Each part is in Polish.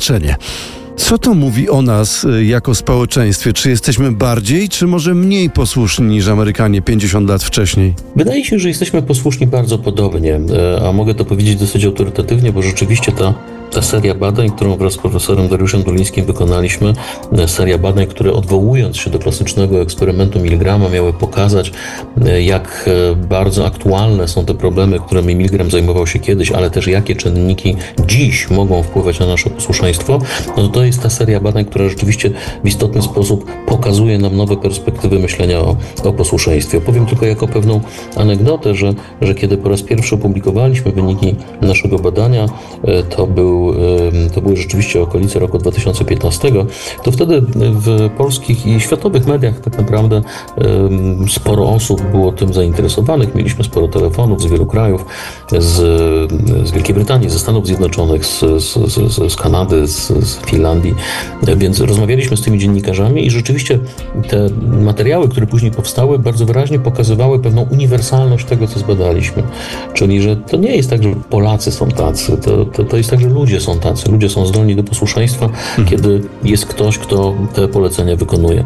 znaczenie. Co to mówi o nas jako społeczeństwie? Czy jesteśmy bardziej, czy może mniej posłuszni niż Amerykanie 50 lat wcześniej? Wydaje się, że jesteśmy posłuszni bardzo podobnie, a mogę to powiedzieć dosyć autorytatywnie, bo rzeczywiście ta seria badań, którą wraz z profesorem Dariuszem Dolińskim wykonaliśmy, seria badań, które odwołując się do klasycznego eksperymentu Milgrama miały pokazać, jak bardzo aktualne są te problemy, którymi Milgram zajmował się kiedyś, ale też jakie czynniki dziś mogą wpływać na nasze posłuszeństwo, no to jest ta seria badań, która rzeczywiście w istotny sposób pokazuje nam nowe perspektywy myślenia o posłuszeństwie. Powiem tylko jako pewną anegdotę, że kiedy po raz pierwszy opublikowaliśmy wyniki naszego badania, to były rzeczywiście okolice roku 2015, to wtedy w polskich i światowych mediach tak naprawdę sporo osób było tym zainteresowanych. Mieliśmy sporo telefonów z wielu krajów, z Wielkiej Brytanii, ze Stanów Zjednoczonych, z Kanady, z Finlandii, więc rozmawialiśmy z tymi dziennikarzami i rzeczywiście te materiały, które później powstały, bardzo wyraźnie pokazywały pewną uniwersalność tego, co zbadaliśmy. Czyli, że to nie jest tak, że Polacy są tacy, to jest tak, że ludzie są tacy, ludzie są zdolni do posłuszeństwa, kiedy jest ktoś, kto te polecenia wykonuje.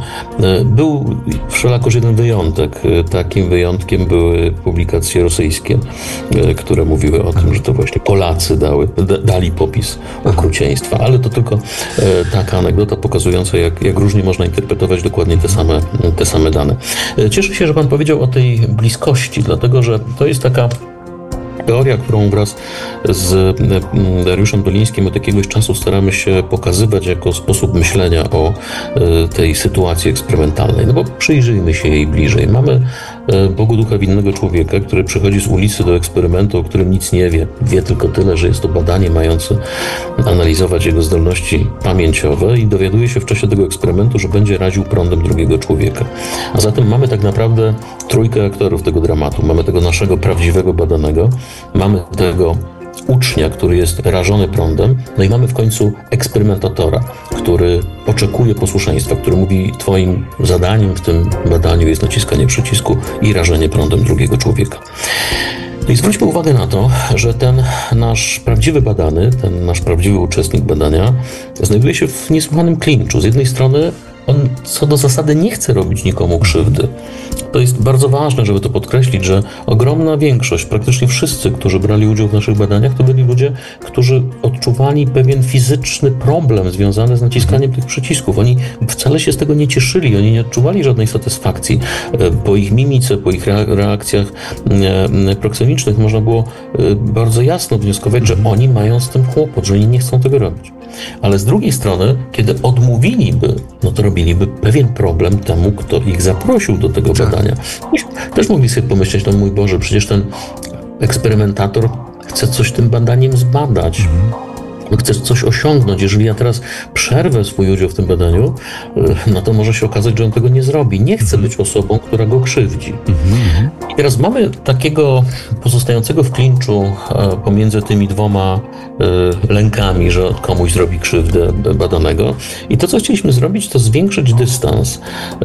Był wszelakoż jeden wyjątek. Takim wyjątkiem były publikacje rosyjskie, które mówiły o tym, że to właśnie Polacy dali popis okrucieństwa, ale to tylko taka anegdota pokazująca, jak różnie można interpretować dokładnie te same dane. Cieszę się, że Pan powiedział o tej bliskości, dlatego że to jest taka teoria, którą wraz z Dariuszem Dolińskim od jakiegoś czasu staramy się pokazywać jako sposób myślenia o tej sytuacji eksperymentalnej. No bo przyjrzyjmy się jej bliżej. Mamy Bogu ducha winnego człowieka, który przychodzi z ulicy do eksperymentu, o którym nic nie wie. Wie tylko tyle, że jest to badanie mające analizować jego zdolności pamięciowe i dowiaduje się w czasie tego eksperymentu, że będzie raził prądem drugiego człowieka. A zatem mamy tak naprawdę trójkę aktorów tego dramatu. Mamy tego naszego prawdziwego badanego, mamy tego ucznia, który jest rażony prądem, no i mamy w końcu eksperymentatora, który oczekuje posłuszeństwa, który mówi: twoim zadaniem w tym badaniu jest naciskanie przycisku i rażenie prądem drugiego człowieka. No i zwróćmy uwagę na to, że ten nasz prawdziwy badany, ten nasz prawdziwy uczestnik badania znajduje się w niesłychanym klinczu. Z jednej strony on co do zasady nie chce robić nikomu krzywdy. To jest bardzo ważne, żeby to podkreślić, że ogromna większość, praktycznie wszyscy, którzy brali udział w naszych badaniach, to byli ludzie, którzy odczuwali pewien fizyczny problem związany z naciskaniem tych przycisków. Oni wcale się z tego nie cieszyli, oni nie odczuwali żadnej satysfakcji. Po ich mimice, po ich reakcjach proksemicznych można było bardzo jasno wnioskować, że oni mają z tym kłopot, że oni nie chcą tego robić. Ale z drugiej strony, kiedy odmówiliby, no to robiliby pewien problem temu, kto ich zaprosił do tego badania. Też mogli sobie pomyśleć: no mój Boże, przecież ten eksperymentator chce coś tym badaniem zbadać. Chce coś osiągnąć. Jeżeli ja teraz przerwę swój udział w tym badaniu, no to może się okazać, że on tego nie zrobi. Nie chce być osobą, która go krzywdzi. I teraz mamy takiego pozostającego w klinczu pomiędzy tymi dwoma lękami, że komuś zrobi krzywdę badanego. I to, co chcieliśmy zrobić, to zwiększyć dystans,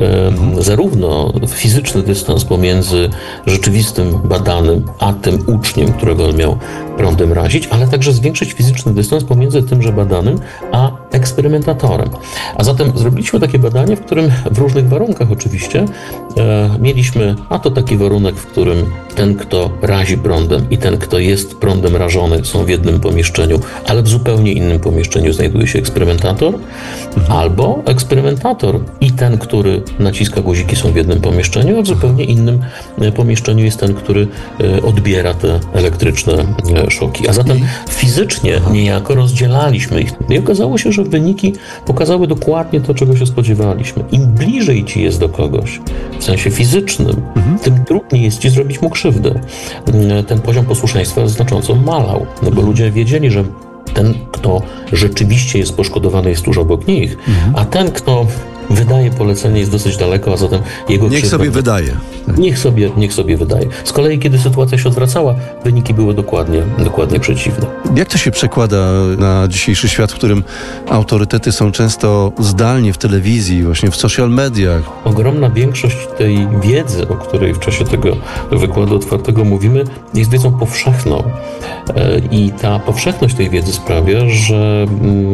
zarówno fizyczny dystans pomiędzy rzeczywistym badanym, a tym uczniem, którego on miał prądem razić, ale także zwiększyć fizyczny dystans pomiędzy tymże badanym, a eksperymentatorem. A zatem zrobiliśmy takie badanie, w którym w różnych warunkach oczywiście mieliśmy, a to taki warunek, w którym ten, kto razi prądem i ten, kto jest prądem rażony, są w jednym pomieszczeniu, ale w zupełnie innym pomieszczeniu znajduje się eksperymentator, albo eksperymentator i ten, który naciska guziki, są w jednym pomieszczeniu, a w zupełnie innym pomieszczeniu jest ten, który odbiera te elektryczne szoki. A zatem fizycznie niejako rozdzielaliśmy ich. I okazało się, że wyniki pokazały dokładnie to, czego się spodziewaliśmy. Im bliżej ci jest do kogoś, w sensie fizycznym, tym trudniej jest ci zrobić mu krzywdę. Ten poziom posłuszeństwa znacząco malał, no bo ludzie wiedzieli, że ten, kto rzeczywiście jest poszkodowany, jest tuż obok nich, a ten, kto wydaje polecenie, jest dosyć daleko, a zatem jego Niech sobie wydaje. Niech sobie wydaje. Z kolei, kiedy sytuacja się odwracała, wyniki były dokładnie przeciwne. Jak to się przekłada na dzisiejszy świat, w którym autorytety są często zdalnie w telewizji, właśnie w social mediach? Ogromna większość tej wiedzy, o której w czasie tego wykładu otwartego mówimy, jest wiedzą powszechną. I ta powszechność tej wiedzy sprawia, że